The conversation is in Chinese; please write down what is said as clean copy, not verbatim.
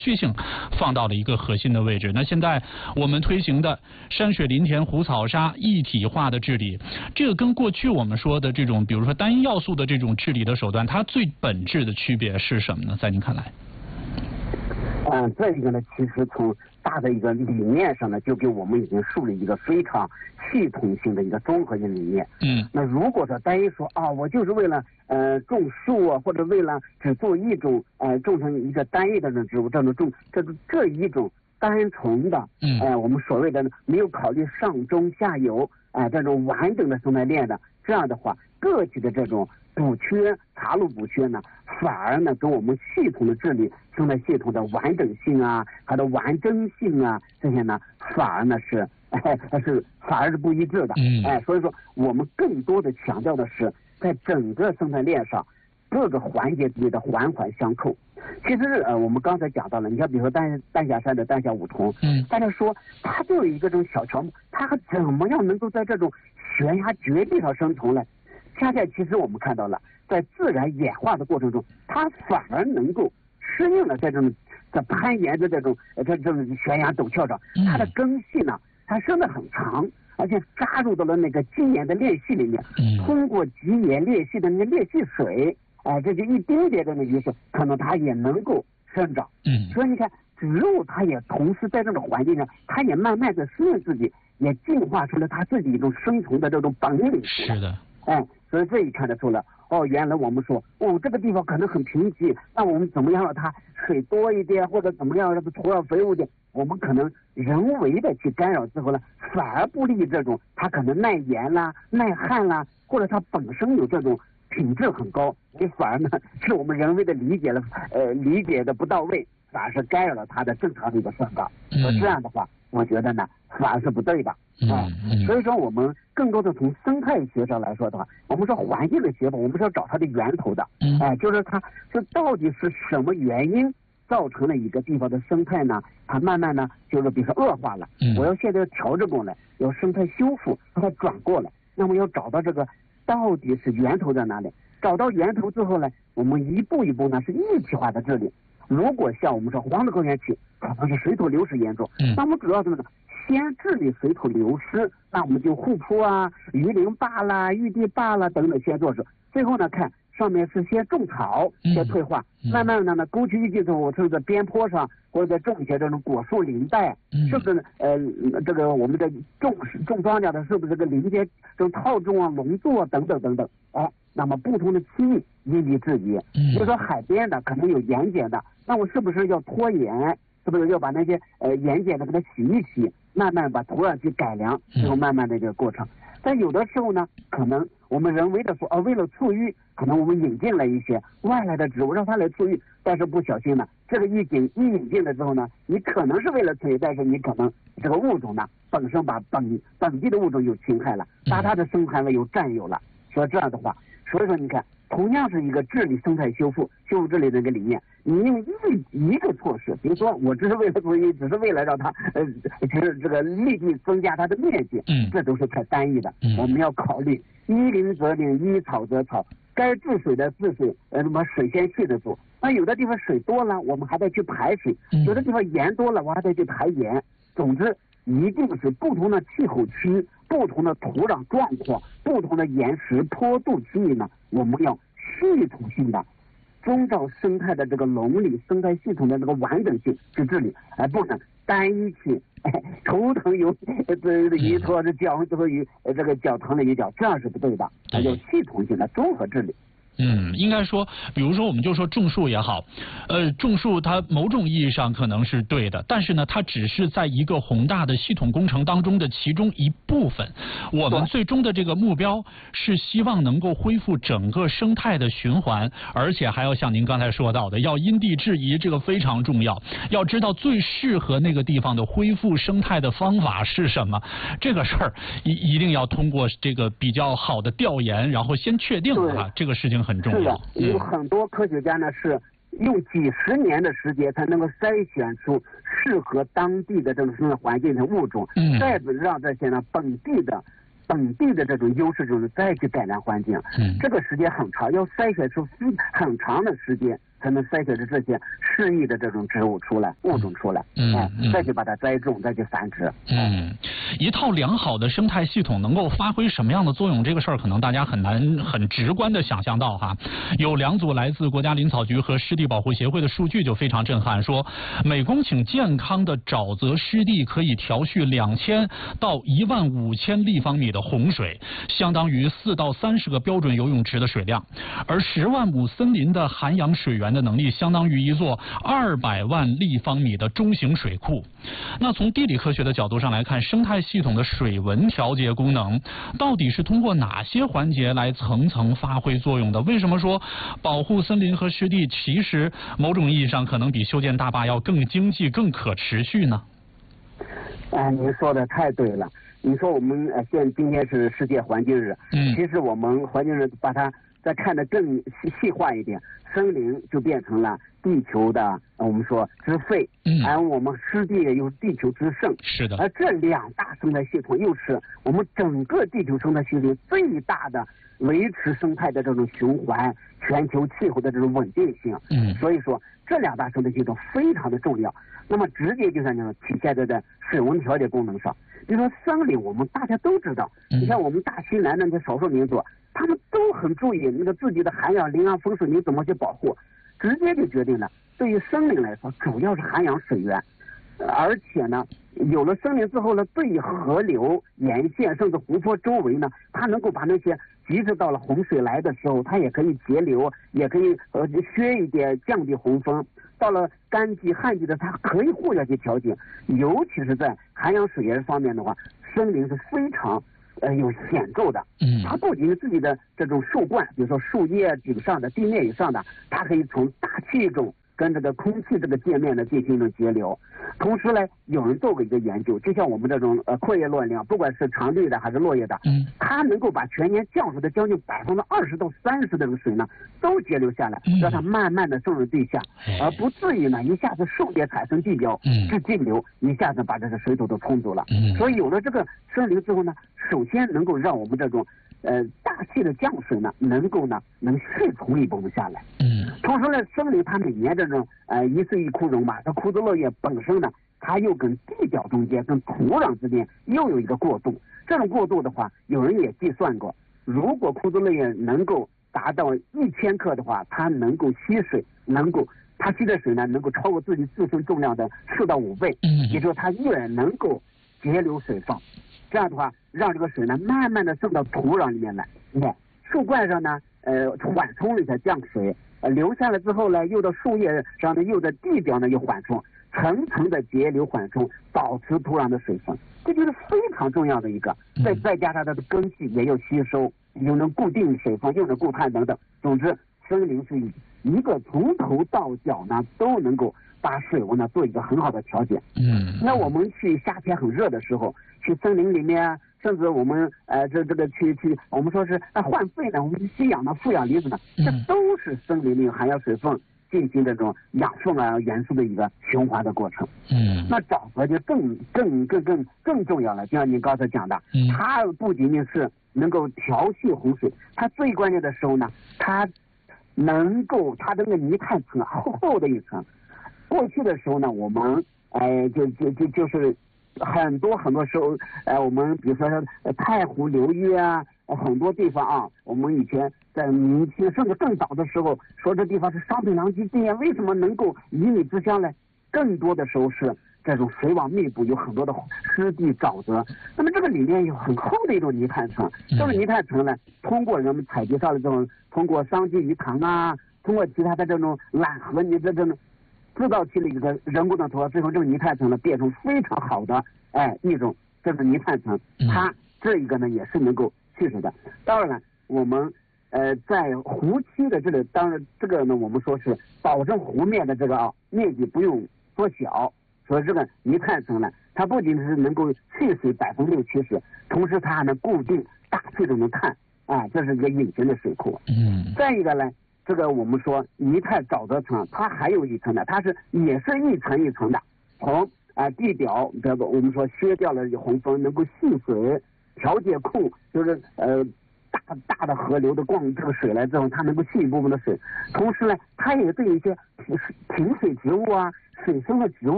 续性放到了一个核心的位置。那现在我们推行的山水林田湖草沙一体化的治理，这个跟过去我们说的这种比如说单一要素的这种治理的手段，它最本质的区别是什么呢？在您看来？ 这一个呢，其实从大的一个理念上呢，就给我们已经树立一个非常系统性的一个综合性理念。那如果说单一说我就是为了种树啊，或者为了只做一种种成一个单一的植物，这一种单纯的我们所谓的没有考虑上中下游这种完整的生态链的，这样的话个体的这种补缺查漏补缺呢，反而呢跟我们系统的治理生态系统的完整性啊，它的完整性啊，这些呢反而呢是不一致的。所以说我们更多的强调的是在整个生态链上各个环节之间的环环相扣。其实我们刚才讲到了，你像比如说丹霞山的丹霞梧桐，大家说它就有一个这种小乔木，它怎么样能够在这种悬崖绝壁上生存呢？恰恰其实我们看到了，在自然演化的过程中，它反而能够适应了在攀岩的这种悬崖陡峭上，它的根系呢，它生得很长，而且扎入到了那个基岩的裂隙里面，通过基岩裂隙的那个裂隙水，这就一丁点的那个水，可能它也能够生长。所以你看，植物它也同时在这种环境上，它也慢慢的适应自己，也进化出了它自己一种生存的这种本领。 是的。 所以这一看得出来，原来我们说这个地方可能很贫瘠，那我们怎么样让它水多一点，或者怎么样让它土壤肥沃一点，我们可能人为的去干扰之后呢，反而不利于这种它可能耐盐啦、耐旱啦，或者它本身有这种品质很高，你反而呢是我们人为的理解的不到位，反而是干扰了它的正常的一个生长。这样的话，我觉得呢反而是不对的。所以说我们更多的从生态学上来说的话，我们说环境的学法，我们是要找它的源头的。就是它这到底是什么原因造成了一个地方的生态呢？它慢慢呢就是比如说恶化了，我要现在调整过来，要生态修复，让它转过来，那么要找到这个到底是源头在哪里？找到源头之后呢，我们一步一步呢是一体化的治理。如果像我们说黄河高原区可能是水土流失严重，那我们主要怎么呢？先治理水土流失，那我们就护坡啊、鱼鳞坝啦、玉堤坝啦等等先做事。最后呢，看上面是先种草，先退化，慢慢的呢，沟渠淤积之后，是在边坡上或者再种一些这种果树林带，是不是？这个我们的种庄稼的，是不是这个林间这种套种啊、农作等等等等？那么不同的区域因地制宜。比如说海边的可能有盐碱的，那我是不是要脱盐？是不是要把那些盐碱的给它洗一洗，慢慢把土壤去改良，然后慢慢的这个过程。但有的时候呢，可能我们人为的说为了促育，可能我们引进了一些外来的植物让它来促育，但是不小心呢，这个一引进了之后呢，你可能是为了促育，但是你可能这个物种呢本身把本地的物种有侵害了，把它的生态位有占有了。所以这样的话，所以说你看，同样是一个治理生态修复治理的一个理念，你用一个措施，比如说我只是为了注意，只是为了让它就是这个立即增加它的面积，这都是太单一的。我们要考虑依林则林，依草则草，该治水的治水，那么水先去的多。那有的地方水多了，我们还得去排水；有的地方盐多了，我还得去排盐。总之，一定是不同的气候区、不同的土壤状况、不同的岩石坡度区域呢，我们要系统性的遵照生态的这个伦理、生态系统的这个完整性去治理，而不能单一去头疼有一坨这脚头有这个脚疼了一脚，这样是不对的，要系统性的综合治理。 应该说，比如说我们就说种树也好，种树它某种意义上可能是对的，但是呢，它只是在一个宏大的系统工程当中的其中一部分。我们最终的这个目标是希望能够恢复整个生态的循环，而且还要像您刚才说到的，要因地制宜，这个非常重要。要知道最适合那个地方的恢复生态的方法是什么，这个事儿一定要通过这个比较好的调研，然后先确定这个事情很重要。 是的，有很多科学家呢是用几十年的时间才能够筛选出适合当地的这种生态环境的物种，再让这些呢本地的这种优势种再去改良环境，这个时间很长，要筛选出很长的时间。 才能筛选出这些适宜的这种植物出来，物种出来，再去把它栽种，再去繁殖。 一套良好的生态系统能够发挥什么样的作用？这个事儿可能大家很难很直观的想象到哈。有2组来自国家林草局和湿地保护协会的数据就非常震撼，说每公顷健康的沼泽湿地可以调蓄2000到15000立方米的洪水，相当于4到30个标准游泳池的水量，而10万亩森林的涵养水源的能力相当于一座200万立方米的中型水库。那从地理科学的角度上来看，生态系统的水文调节功能到底是通过哪些环节来层层发挥作用的？为什么说保护森林和湿地其实某种意义上可能比修建大坝要更经济、更可持续呢？ 您说的太对了。你说我们今天是世界环境日，其实我们环境日把它再看得更细化一点，森林就变成了地球的我们说之肺，而我们湿地又是地球之肾。 是的。 而这2大生态系统又是我们整个地球生态系统最大的维持生态的这种循环、全球气候的这种稳定性。所以说这2大生态系统非常的重要。那么直接就像这种体现在水文调节功能上。比如说森林，我们大家都知道，你像我们大西南的那些少数民族，他们都很注意那个自己的涵养林啊风水林怎么去保护，直接就决定了对于森林来说主要是涵养水源，而且呢有了森林之后呢，对于河流沿线甚至湖泊周围呢，它能够把那些即使到了洪水来的时候，它也可以截流，也可以削一点降低洪峰。到了干季旱季的，它可以互相去调节，尤其是在涵养水源方面的话，森林是非常有显著的。它不仅是自己的这种树冠，比如说树叶顶上的、地面以上的，它可以从大气中跟这个空气这个界面呢进行一种节流。同时呢，有人做过一个研究，就像我们这种阔叶落量，不管是常绿的还是落叶的，它能够把全年降水的将近20%到30%的这个水呢，都节流下来，让它慢慢的渗入地下，而不至于呢一下子树叶产生地表是径流，一下子把这个水土都冲走了。所以有了这个森林之后呢，首先能够让我们这种大气的降水呢，能蓄从一部分下来。同时呢，森林它每年这种一岁一枯荣嘛，这枯枝落叶本身呢，它又跟地表中间、跟土壤之间又有一个过渡。这种过渡的话，有人也计算过，如果枯枝落叶能够达到1000克的话，它能够吸水，它吸的水呢，能够超过自己自身重量的4到5倍。也就是说，它越能够节流水放。这样的话，让这个水呢慢慢的渗到土壤里面来。你看树冠上呢，缓冲了一下降水，流下来之后呢，又到树叶上呢，又在地表呢又缓冲，层层的节流缓冲，保持土壤的水分，这就是非常重要的一个。再加上它的根系也有吸收，又能固定水分，又能固碳等等。总之，森林是一个从头到脚呢都能够把水温呢做一个很好的调节。那我们去夏天很热的时候，去森林里面啊，甚至我们这个去我们说是换肺呢，我们吸氧呢、负氧离子呢，这都是森林里含有水分进行这种养分啊元素的一个循环的过程。那沼泽就更重要了，就像您刚才讲的，它不仅仅是能够调蓄洪水，它最关键的时候呢，它能够它的那个泥炭层厚的一层。过去的时候呢，我们就是很多时候，我们比如说太湖流域啊，很多地方啊，我们以前在明清甚至更早的时候，说这地方是商品狼藉地啊，为什么能够鱼米之乡呢？更多的时候是这种水网密布，有很多的湿地沼泽。那么这个里面有很厚的一种泥炭层，这种泥炭层呢，通过人们采集到的这种，通过桑基鱼塘啊，通过其他的这种缆河泥的这种制造起了一个人工的土壤，最后这个泥炭层呢变成非常好的一种这个泥炭层，它这一个呢也是能够蓄水的。当然了，我们在湖区的这个，当然这个呢我们说是保证湖面的这个面积不用缩小，所以这个泥炭层呢，它不仅是能够蓄水60%-70%，同时它还能固定大气中的碳，这是一个隐形的水库。再一个呢，这个我们说泥炭沼泽层，它还有一层的，它也是一层一层的，从地表这个我们说削掉了洪峰，能够蓄水调节库，就是大它大的河流的这个水来之后，它能够吸一部分的水，同时呢，它也对一些停水植物啊、水生的植物